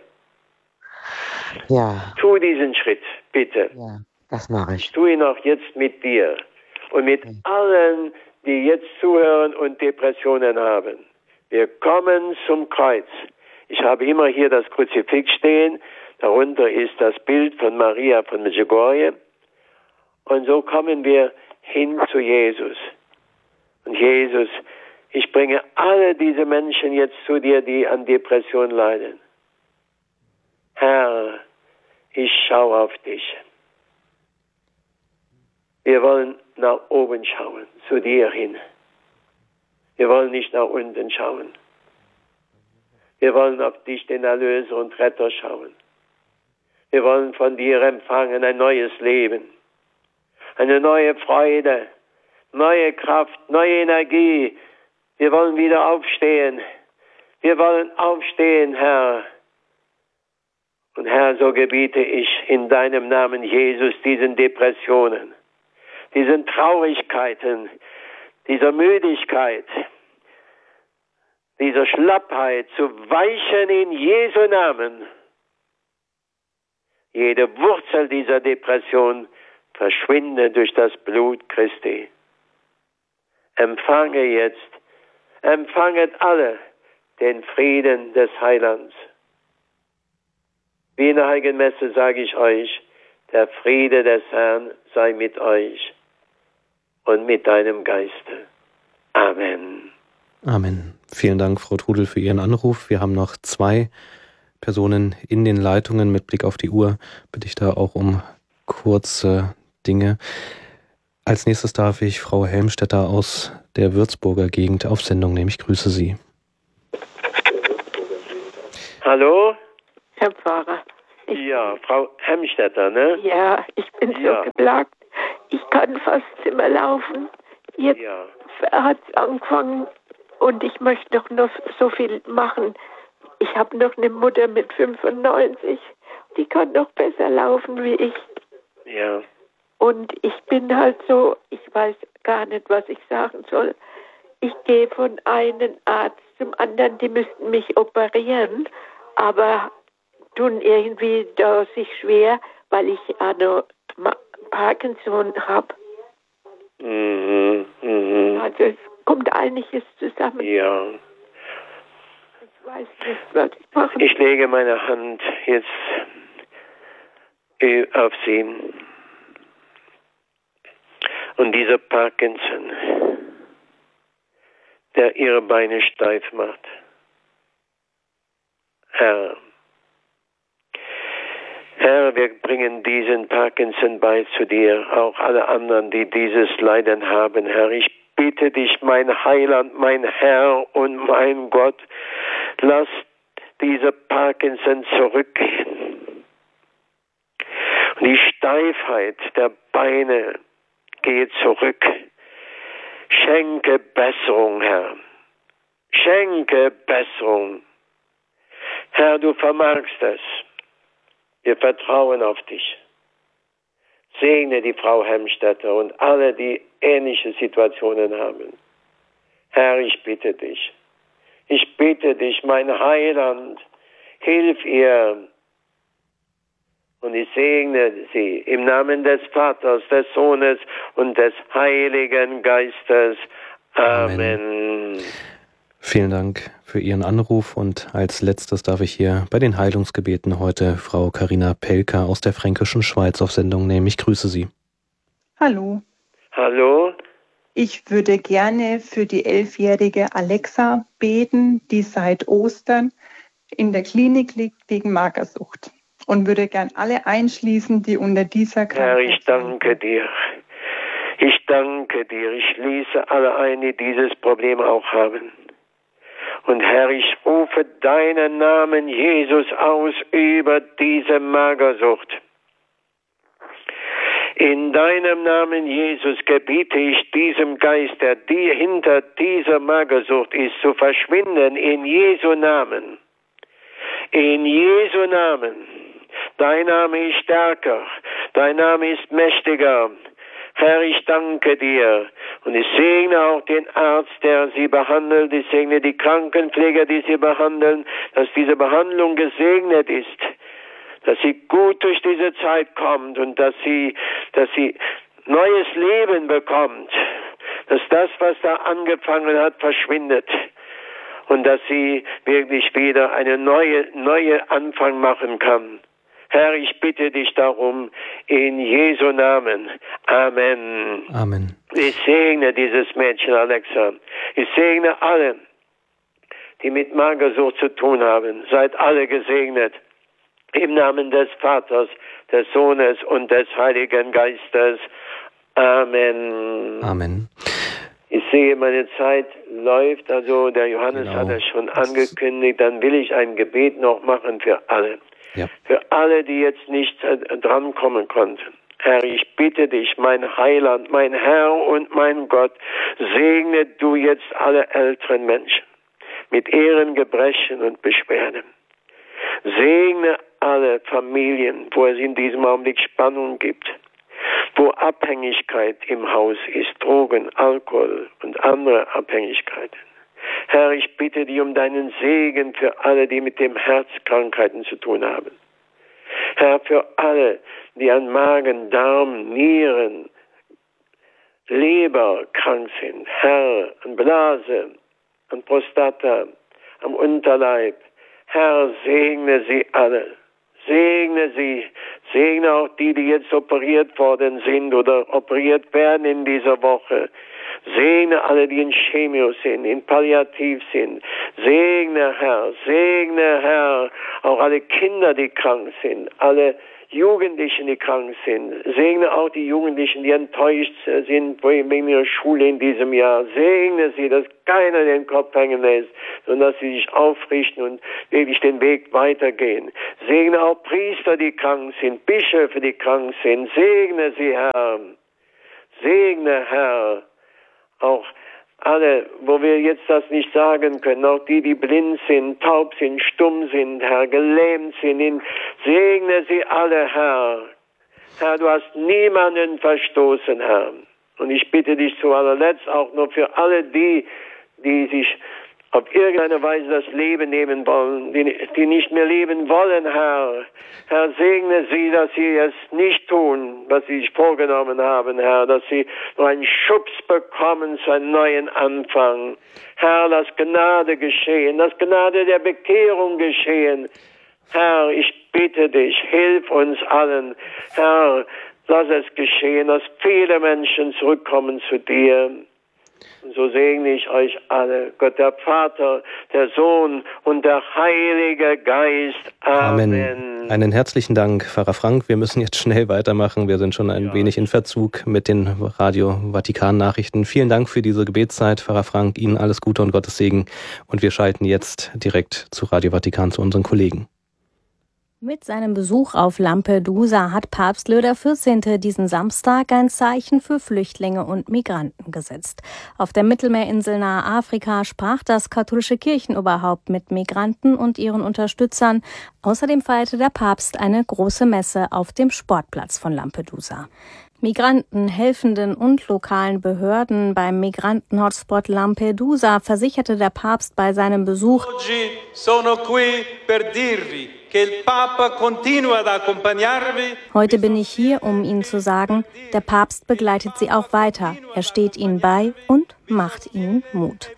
Ja. Tu diesen Schritt, bitte. Ja. Das mache ich. Ich tue ihn auch jetzt mit dir und mit Okay. allen, die jetzt zuhören und Depressionen haben. Wir kommen zum Kreuz. Ich habe immer hier das Kruzifix stehen. Darunter ist das Bild von Maria von Medjugorje. Und so kommen wir hin zu Jesus. Und Jesus, ich bringe alle diese Menschen jetzt zu dir, die an Depression leiden. Herr, ich schaue auf dich. Wir wollen nach oben schauen, zu dir hin. Wir wollen nicht nach unten schauen. Wir wollen auf dich, den Erlöser und Retter, schauen. Wir wollen von dir empfangen ein neues Leben, eine neue Freude, neue Kraft, neue Energie. Wir wollen wieder aufstehen. Wir wollen aufstehen, Herr. Und Herr, so gebiete ich in deinem Namen, Jesus, diesen Depressionen, diesen Traurigkeiten, dieser Müdigkeit, dieser Schlappheit zu weichen in Jesu Namen. Jede Wurzel dieser Depression verschwinde durch das Blut Christi. Empfange jetzt, empfanget alle den Frieden des Heilands. Wie in der Heiligen Messe sage ich euch, der Friede des Herrn sei mit euch und mit deinem Geiste. Amen. Amen. Vielen Dank, Frau Trudel, für Ihren Anruf. Wir haben noch zwei Personen in den Leitungen. Mit Blick auf die Uhr bitte ich da auch um kurze Dinge. Als nächstes darf ich Frau Helmstetter aus der Würzburger Gegend auf Sendung nehmen. Ich grüße Sie. Hallo? Herr Pfarrer, Ich ja, Frau Hemstetter, ne? Ja, ich bin so ja. geplagt. Ich kann fast nicht mehr laufen. Jetzt ja. hat es angefangen und ich möchte doch noch so viel machen. Ich habe noch eine Mutter mit fünfundneunzig, die kann noch besser laufen wie ich. Ja. Und ich bin halt so, ich weiß gar nicht, was ich sagen soll. Ich gehe von einem Arzt zum anderen, die müssten mich operieren, aber tun irgendwie da sich schwer, weil ich auch noch Parkinson habe. Mhm, mhm. Also es kommt einiges zusammen. Ja. Ich weiß nicht, was ich machen. Ich lege meine Hand jetzt auf Sie. Und dieser Parkinson, der Ihre Beine steif macht. Herr, Herr, wir bringen diesen Parkinson bei zu dir, auch alle anderen, die dieses Leiden haben, Herr. Ich bitte dich, mein Heiland, mein Herr und mein Gott, lass diese Parkinson zurückgehen. Und die Steifheit der Beine geht zurück. Schenke Besserung, Herr. Schenke Besserung. Herr, du vermagst es. Wir vertrauen auf dich. Segne die Frau Hemstetter und alle, die ähnliche Situationen haben. Herr, ich bitte dich. Ich bitte dich, mein Heiland, hilf ihr. Und ich segne sie im Namen des Vaters, des Sohnes und des Heiligen Geistes. Amen. Amen. Vielen Dank für Ihren Anruf und als letztes darf ich hier bei den Heilungsgebeten heute Frau Carina Pelka aus der Fränkischen Schweiz auf Sendung nehmen. Ich grüße Sie. Hallo. Hallo. Ich würde gerne für die elfjährige Alexa beten, die seit Ostern in der Klinik liegt wegen Magersucht. Und würde gern alle einschließen, die unter dieser Krankheit Herr, ich danke dir. Ich danke dir. Ich schließe alle ein, die dieses Problem auch haben. Und Herr, ich rufe deinen Namen Jesus aus über diese Magersucht. In deinem Namen Jesus gebiete ich diesem Geist, der dir hinter dieser Magersucht ist, zu verschwinden in Jesu Namen. In Jesu Namen. Dein Name ist stärker, dein Name ist mächtiger. Herr, ich danke dir und ich segne auch den Arzt, der sie behandelt. Ich segne die Krankenpfleger, die sie behandeln, dass diese Behandlung gesegnet ist, dass sie gut durch diese Zeit kommt und dass sie, dass sie neues Leben bekommt, dass das, was da angefangen hat, verschwindet. Und dass sie wirklich wieder eine neue, neue Anfang machen kann. Herr, ich bitte dich darum, in Jesu Namen. Amen. Amen. Ich segne dieses Mädchen, Alexa. Ich segne alle, die mit Magersucht zu tun haben. Seid alle gesegnet. Im Namen des Vaters, des Sohnes und des Heiligen Geistes. Amen. Amen. Ich sehe, meine Zeit läuft, also der Johannes Genau. hat es schon angekündigt, dann will ich ein Gebet noch machen für alle. Ja. Für alle, die jetzt nicht äh, drankommen konnten. Herr, ich bitte dich, mein Heiland, mein Herr und mein Gott, segne du jetzt alle älteren Menschen mit ihren Gebrechen und Beschwerden. Segne alle Familien, wo es in diesem Augenblick Spannung gibt, wo Abhängigkeit im Haus ist, Drogen, Alkohol und andere Abhängigkeiten. Herr, ich bitte dich um deinen Segen für alle, die mit dem Herzkrankheiten zu tun haben. Herr, für alle, die an Magen, Darm, Nieren, Leber krank sind. Herr, an Blase, an Prostata, am Unterleib. Herr, segne sie alle. Segne sie. Segne auch die, die jetzt operiert worden sind oder operiert werden in dieser Woche. Segne alle, die in Chemio sind, in Palliativ sind. Segne, Herr, segne, Herr, auch alle Kinder, die krank sind, alle Jugendlichen, die krank sind. Segne auch die Jugendlichen, die enttäuscht sind wegen ihrer Schule in diesem Jahr. Segne sie, dass keiner den Kopf hängen lässt, sondern dass sie sich aufrichten und wirklich den Weg weitergehen. Segne auch Priester, die krank sind, Bischöfe, die krank sind. Segne sie, Herr. Segne, Herr, auch alle, wo wir jetzt das nicht sagen können, auch die, die blind sind, taub sind, stumm sind, Herr, gelähmt sind, in, segne sie alle, Herr. Herr, du hast niemanden verstoßen, Herr. Und ich bitte dich zu allerletzt auch nur für alle die, die sich auf irgendeine Weise das Leben nehmen wollen, die, die nicht mehr leben wollen, Herr. Herr, segne sie, dass sie es nicht tun, was sie sich vorgenommen haben, Herr, dass sie nur einen Schubs bekommen zu einem neuen Anfang. Herr, lass Gnade geschehen, lass Gnade der Bekehrung geschehen. Herr, ich bitte dich, hilf uns allen. Herr, lass es geschehen, dass viele Menschen zurückkommen zu dir. Und so segne ich euch alle, Gott der Vater, der Sohn und der Heilige Geist. Amen. Amen. Einen herzlichen Dank, Pfarrer Frank. Wir müssen jetzt schnell weitermachen. Wir sind schon ein ja. wenig in Verzug mit den Radio Vatikan Nachrichten. Vielen Dank für diese Gebetszeit, Pfarrer Frank. Ihnen alles Gute und Gottes Segen. Und wir schalten jetzt direkt zu Radio Vatikan, zu unseren Kollegen. Mit seinem Besuch auf Lampedusa hat Papst Leo der vierzehnte. diesen Samstag ein Zeichen für Flüchtlinge und Migranten gesetzt. Auf der Mittelmeerinsel nahe Afrika sprach das katholische Kirchenoberhaupt mit Migranten und ihren Unterstützern. Außerdem feierte der Papst eine große Messe auf dem Sportplatz von Lampedusa. Migranten, Helfenden und lokalen Behörden beim Migranten-Hotspot Lampedusa versicherte der Papst bei seinem Besuch: Oggi sono qui per dirvi che il Papa continua ad accompagnarvi. Heute bin ich hier, um Ihnen zu sagen, der Papst begleitet Sie auch weiter. Er steht Ihnen bei und macht Ihnen Mut.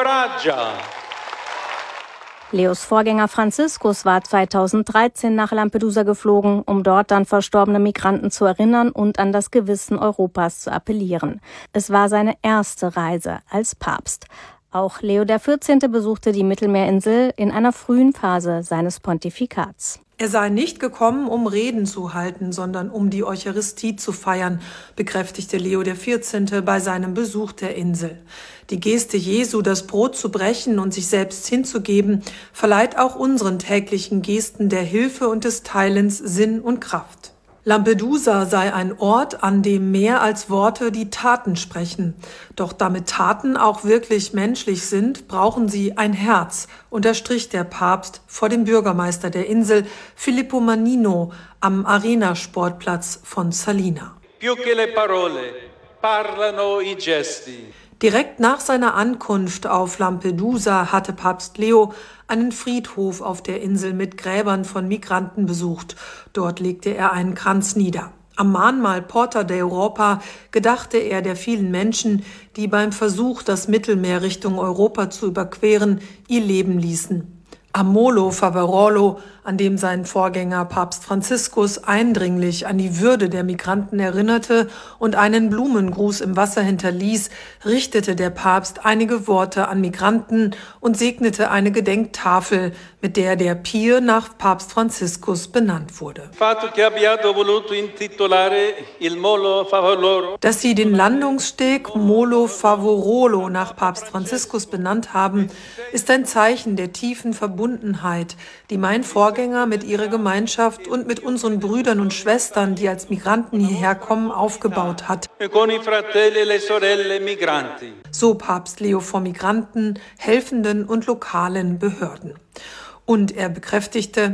Leos Vorgänger Franziskus war zweitausenddreizehn nach Lampedusa geflogen, um dort an verstorbene Migranten zu erinnern und an das Gewissen Europas zu appellieren. Es war seine erste Reise als Papst. Auch Leo der vierzehnte. besuchte die Mittelmeerinsel in einer frühen Phase seines Pontifikats. Er sei nicht gekommen, um Reden zu halten, sondern um die Eucharistie zu feiern, bekräftigte Leo der vierzehnte. bei seinem Besuch der Insel. Die Geste Jesu, das Brot zu brechen und sich selbst hinzugeben, verleiht auch unseren täglichen Gesten der Hilfe und des Teilens Sinn und Kraft. Lampedusa sei ein Ort, an dem mehr als Worte die Taten sprechen. Doch damit Taten auch wirklich menschlich sind, brauchen sie ein Herz, unterstrich der Papst vor dem Bürgermeister der Insel, Filippo Mannino, am Arena-Sportplatz von Salina. Più che le parole, parlano i gesti. Direkt nach seiner Ankunft auf Lampedusa hatte Papst Leo einen Friedhof auf der Insel mit Gräbern von Migranten besucht. Dort legte er einen Kranz nieder. Am Mahnmal Porta d'Europa gedachte er der vielen Menschen, die beim Versuch, das Mittelmeer Richtung Europa zu überqueren, ihr Leben ließen. Am Molo Favarolo, an dem sein Vorgänger Papst Franziskus eindringlich an die Würde der Migranten erinnerte und einen Blumengruß im Wasser hinterließ, richtete der Papst einige Worte an Migranten und segnete eine Gedenktafel, mit der der Pier nach Papst Franziskus benannt wurde. Dass sie den Landungssteg Molo Favorolo nach Papst Franziskus benannt haben, ist ein Zeichen der tiefen Verbundenheit, die mein Vorgänger mit ihrer Gemeinschaft und mit unseren Brüdern und Schwestern, die als Migranten hierher kommen, aufgebaut hat. So Papst Leo vor Migranten, Helfenden und lokalen Behörden. Und er bekräftigte: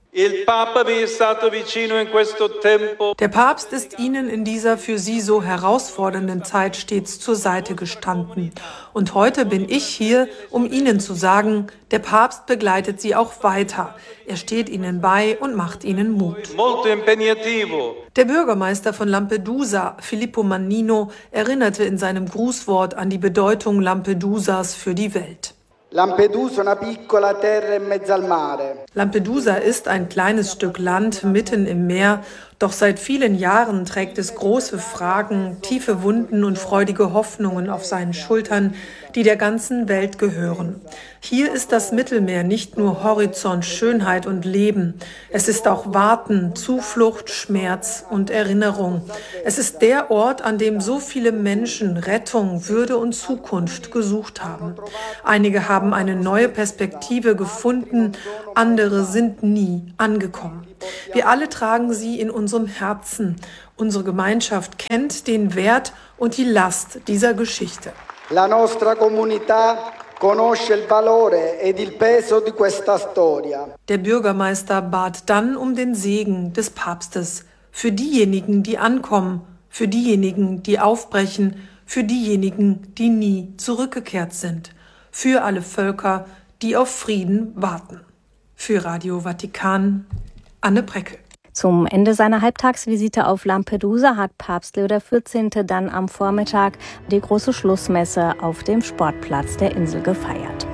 Der Papst ist Ihnen in dieser für Sie so herausfordernden Zeit stets zur Seite gestanden. Und heute bin ich hier, um Ihnen zu sagen, der Papst begleitet Sie auch weiter. Er steht Ihnen bei und macht Ihnen Mut. Der Bürgermeister von Lampedusa, Filippo Mannino, erinnerte in seinem Grußwort an die Bedeutung Lampedusas für die Welt. Lampedusa, una piccola terra in mezzo al mare. Lampedusa ist ein kleines Stück Land mitten im Meer, Doch seit vielen Jahren trägt es große Fragen, tiefe Wunden und freudige Hoffnungen auf seinen Schultern, die der ganzen Welt gehören. Hier ist das Mittelmeer nicht nur Horizont, Schönheit und Leben. Es ist auch Warten, Zuflucht, Schmerz und Erinnerung. Es ist der Ort, an dem so viele Menschen Rettung, Würde und Zukunft gesucht haben. Einige haben eine neue Perspektive gefunden, andere sind nie angekommen. Wir alle tragen sie in unserem Herzen. Unsere Gemeinschaft kennt den Wert und die Last dieser Geschichte. La nostra comunità conosce il valore ed il peso di questa storia. Der Bürgermeister bat dann um den Segen des Papstes für diejenigen, die ankommen, für diejenigen, die aufbrechen, für diejenigen, die nie zurückgekehrt sind, für alle Völker, die auf Frieden warten. Für Radio Vatikan, Anne Breckel. Zum Ende seiner Halbtagsvisite auf Lampedusa hat Papst Leo der vierzehnte. Dann am Vormittag die große Schlussmesse auf dem Sportplatz der Insel gefeiert.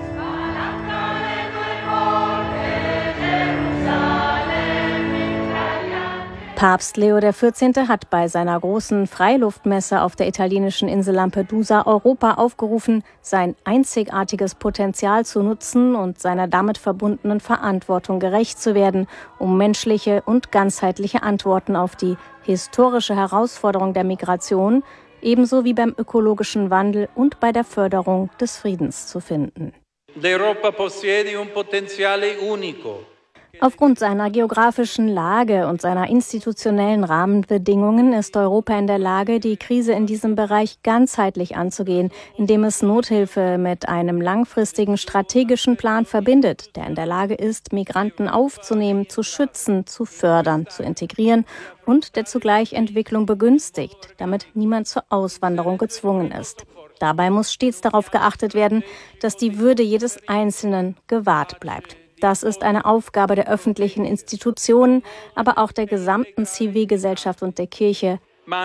Papst Leo der vierzehnte. Hat bei seiner großen Freiluftmesse auf der italienischen Insel Lampedusa Europa aufgerufen, sein einzigartiges Potenzial zu nutzen und seiner damit verbundenen Verantwortung gerecht zu werden, um menschliche und ganzheitliche Antworten auf die historische Herausforderung der Migration, ebenso wie beim ökologischen Wandel und bei der Förderung des Friedens zu finden. L'Europa possiede un potenziale unico. Aufgrund seiner geografischen Lage und seiner institutionellen Rahmenbedingungen ist Europa in der Lage, die Krise in diesem Bereich ganzheitlich anzugehen, indem es Nothilfe mit einem langfristigen strategischen Plan verbindet, der in der Lage ist, Migranten aufzunehmen, zu schützen, zu fördern, zu integrieren und der zugleich Entwicklung begünstigt, damit niemand zur Auswanderung gezwungen ist. Dabei muss stets darauf geachtet werden, dass die Würde jedes Einzelnen gewahrt bleibt. Das ist eine Aufgabe der öffentlichen Institutionen, aber auch der gesamten Zivilgesellschaft und der Kirche.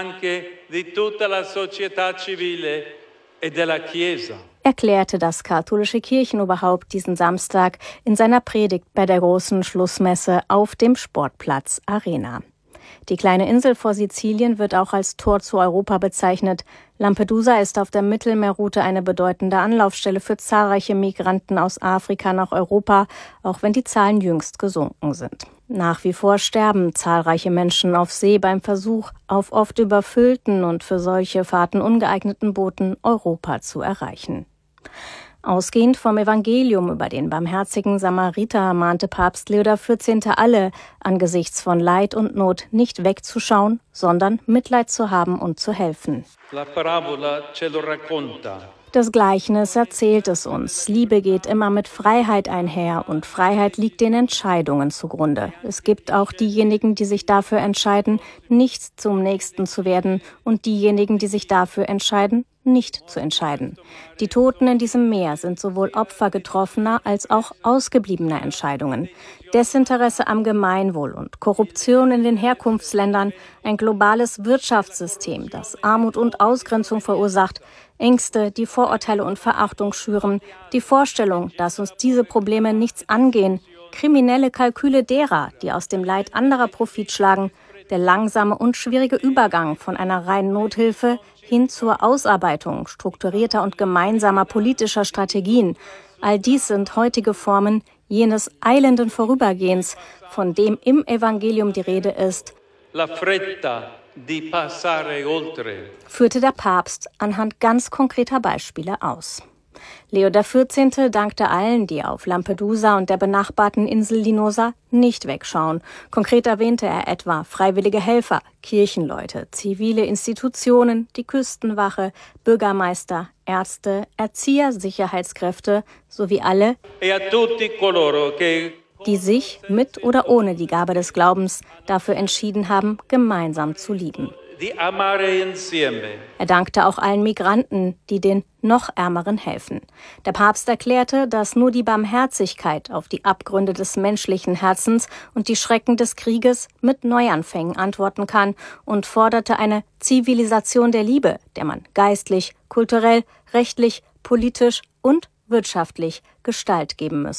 Erklärte das katholische Kirchenoberhaupt diesen Samstag in seiner Predigt bei der großen Schlussmesse auf dem Sportplatz Arena. Die kleine Insel vor Sizilien wird auch als Tor zu Europa bezeichnet. Lampedusa ist auf der Mittelmeerroute eine bedeutende Anlaufstelle für zahlreiche Migranten aus Afrika nach Europa, auch wenn die Zahlen jüngst gesunken sind. Nach wie vor sterben zahlreiche Menschen auf See beim Versuch, auf oft überfüllten und für solche Fahrten ungeeigneten Booten Europa zu erreichen. Ausgehend vom Evangelium über den barmherzigen Samariter mahnte Papst Leo der vierzehnte. Alle, angesichts von Leid und Not nicht wegzuschauen, sondern Mitleid zu haben und zu helfen. La parabola ce lo racconta. Das Gleichnis erzählt es uns. Liebe geht immer mit Freiheit einher und Freiheit liegt den Entscheidungen zugrunde. Es gibt auch diejenigen, die sich dafür entscheiden, nicht zum Nächsten zu werden und diejenigen, die sich dafür entscheiden, nicht zu entscheiden. Die Toten in diesem Meer sind sowohl Opfer getroffener als auch ausgebliebener Entscheidungen. Desinteresse am Gemeinwohl und Korruption in den Herkunftsländern, ein globales Wirtschaftssystem, das Armut und Ausgrenzung verursacht, Ängste, die Vorurteile und Verachtung schüren, die Vorstellung, dass uns diese Probleme nichts angehen, kriminelle Kalküle derer, die aus dem Leid anderer Profit schlagen, der langsame und schwierige Übergang von einer reinen Nothilfe hin zur Ausarbeitung strukturierter und gemeinsamer politischer Strategien. All dies sind heutige Formen jenes eilenden Vorübergehens, von dem im Evangelium die Rede ist, La fretta di passare oltre. Führte der Papst anhand ganz konkreter Beispiele aus. Leo der vierzehnte. Dankte allen, die auf Lampedusa und der benachbarten Insel Linosa nicht wegschauen. Konkret erwähnte er etwa freiwillige Helfer, Kirchenleute, zivile Institutionen, die Küstenwache, Bürgermeister, Ärzte, Erzieher, Sicherheitskräfte sowie alle, E a tutti coloro che die sich mit oder ohne die Gabe des Glaubens dafür entschieden haben, gemeinsam zu lieben. di amare insieme. Er dankte auch allen Migranten, die den noch Ärmeren helfen. Der Papst erklärte, dass nur die Barmherzigkeit auf die Abgründe des menschlichen Herzens und die Schrecken des Krieges mit Neuanfängen antworten kann und forderte eine Zivilisation der Liebe, der man geistlich, kulturell, rechtlich, politisch und wirtschaftlich Gestalt geben müsse.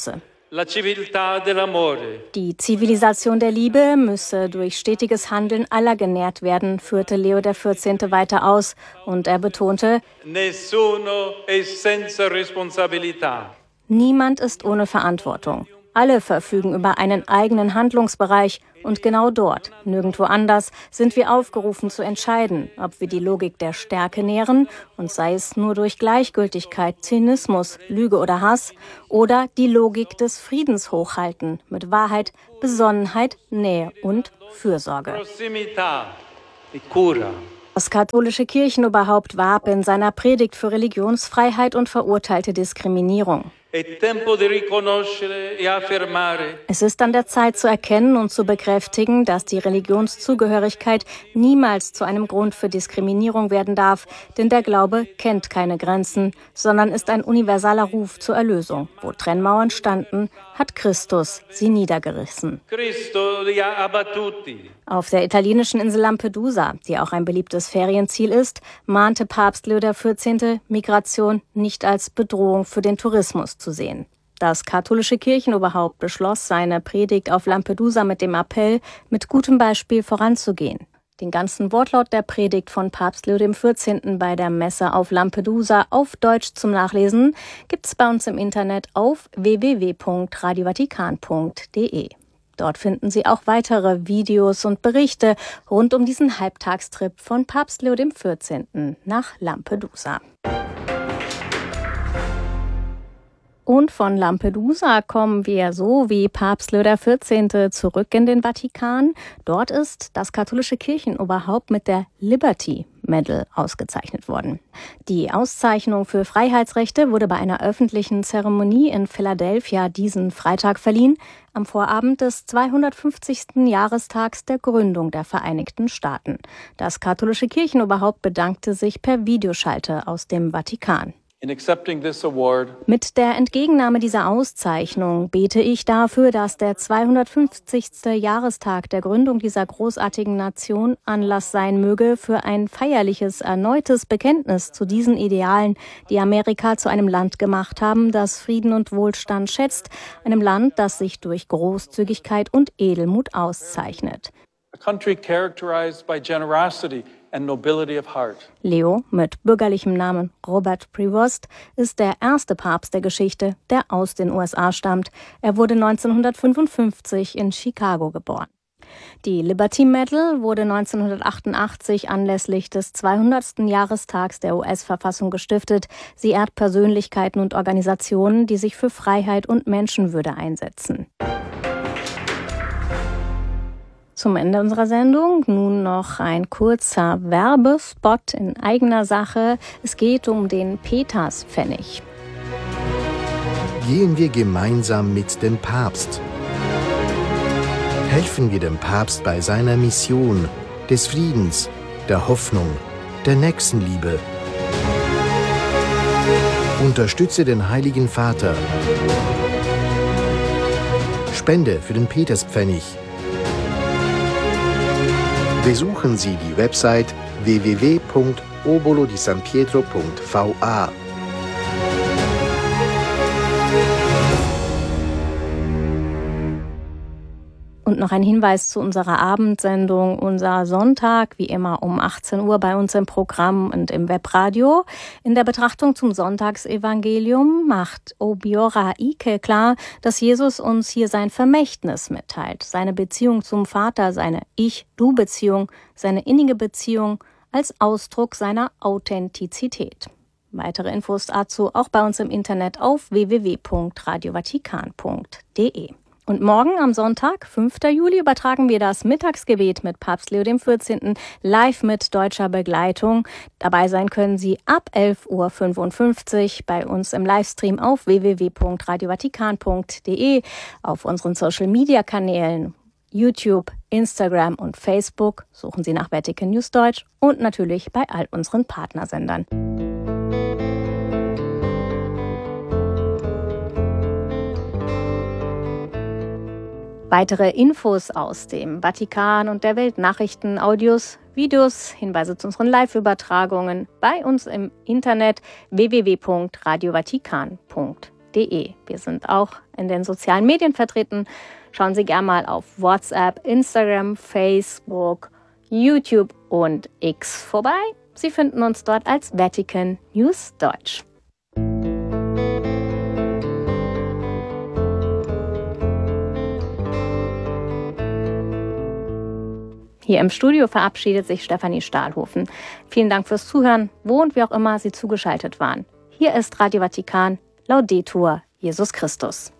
la civiltà dell'amore. Die Zivilisation der Liebe müsse durch stetiges Handeln aller genährt werden, führte Leo der vierzehnte weiter aus und er betonte, Nessuno è senza responsabilità. Niemand ist ohne Verantwortung. Alle verfügen über einen eigenen Handlungsbereich und genau dort, nirgendwo anders, sind wir aufgerufen zu entscheiden, ob wir die Logik der Stärke nähren, und sei es nur durch Gleichgültigkeit, Zynismus, Lüge oder Hass, oder die Logik des Friedens hochhalten, mit Wahrheit, Besonnenheit, Nähe und Fürsorge. Prossimità e cura. Das katholische Kirchenoberhaupt warb in seiner Predigt für Religionsfreiheit und verurteilte Diskriminierung. Es ist an der Zeit zu erkennen und zu bekräftigen, dass die Religionszugehörigkeit niemals zu einem Grund für Diskriminierung werden darf, denn der Glaube kennt keine Grenzen, sondern ist ein universaler Ruf zur Erlösung. Wo Trennmauern standen, hat Christus sie niedergerissen. Auf der italienischen Insel Lampedusa, die auch ein beliebtes Ferienziel ist, mahnte Papst Leo der vierzehnte, Migration nicht als Bedrohung für den Tourismus zu sehen. Das katholische Kirchenoberhaupt beschloss seine Predigt auf Lampedusa mit dem Appell, mit gutem Beispiel voranzugehen. Den ganzen Wortlaut der Predigt von Papst Leo der vierzehnte bei der Messe auf Lampedusa auf Deutsch zum Nachlesen gibt's bei uns im Internet auf w w w punkt radio vatikan punkt d e. Dort finden Sie auch weitere Videos und Berichte rund um diesen Halbtagstrip von Papst Leo der vierzehnte nach Lampedusa. Und von Lampedusa kommen wir so wie Papst Leo der vierzehnte zurück in den Vatikan. Dort ist das katholische Kirchenoberhaupt mit der Liberty Medal ausgezeichnet worden. Die Auszeichnung für Freiheitsrechte wurde bei einer öffentlichen Zeremonie in Philadelphia diesen Freitag verliehen, am Vorabend des zweihundertfünfzigsten Jahrestags der Gründung der Vereinigten Staaten. Das katholische Kirchenoberhaupt bedankte sich per Videoschalte aus dem Vatikan. In accepting this award, Mit der Entgegennahme dieser Auszeichnung bete ich dafür, dass der zweihundertfünfzigste Jahrestag der Gründung dieser großartigen Nation Anlass sein möge für ein feierliches, erneutes Bekenntnis zu diesen Idealen, die Amerika zu einem Land gemacht haben, das Frieden und Wohlstand schätzt, einem Land, das sich durch Großzügigkeit und Edelmut auszeichnet. a country characterized by generosity and nobility of heart. Leo, mit bürgerlichem Namen Robert Prevost, ist der erste Papst der Geschichte, der aus den U S A stammt. Er wurde neunzehnhundertfünfundfünfzig in Chicago geboren. Die Liberty Medal wurde neunzehnhundertachtundachtzig anlässlich des zweihundertsten Jahrestags der U S-Verfassung gestiftet. Sie ehrt Persönlichkeiten und Organisationen, die sich für Freiheit und Menschenwürde einsetzen. Zum Ende unserer Sendung nun noch ein kurzer Werbespot in eigener Sache. Es geht um den Peterspfennig. Gehen wir gemeinsam mit dem Papst. Helfen wir dem Papst bei seiner Mission des Friedens, der Hoffnung, der Nächstenliebe. Unterstütze den Heiligen Vater. Spende für den Peterspfennig. Besuchen Sie die Website w w w punkt obolo di san pietro punkt v a. Und noch ein Hinweis zu unserer Abendsendung, unser Sonntag, wie immer um achtzehn Uhr bei uns im Programm und im Webradio. In der Betrachtung zum Sonntagsevangelium macht Obiora Ike klar, dass Jesus uns hier sein Vermächtnis mitteilt, seine Beziehung zum Vater, seine Ich-Du-Beziehung, seine innige Beziehung als Ausdruck seiner Authentizität. Weitere Infos dazu auch bei uns im Internet auf w w w punkt radio vatikan punkt d e. Und morgen am Sonntag, fünften Juli, übertragen wir das Mittagsgebet mit Papst Leo der vierzehnte live mit deutscher Begleitung. Dabei sein können Sie ab elf Uhr fünfundfünfzig bei uns im Livestream auf w w w punkt radio vatikan punkt d e, auf unseren Social-Media-Kanälen YouTube, Instagram und Facebook. Suchen Sie nach Vatican News Deutsch und natürlich bei all unseren Partnersendern. Weitere Infos aus dem Vatikan und der Welt, Nachrichten, Audios, Videos, Hinweise zu unseren Live-Übertragungen bei uns im Internet w w w punkt radio vatikan punkt punkt de. Wir sind auch in den sozialen Medien vertreten. Schauen Sie gerne mal auf WhatsApp, Instagram, Facebook, YouTube und X vorbei. Sie finden uns dort als Vatican News Deutsch. Hier im Studio verabschiedet sich Stefanie Stahlhofen. Vielen Dank fürs Zuhören, wo und wie auch immer Sie zugeschaltet waren. Hier ist Radio Vatikan, Laudetur Jesus Christus.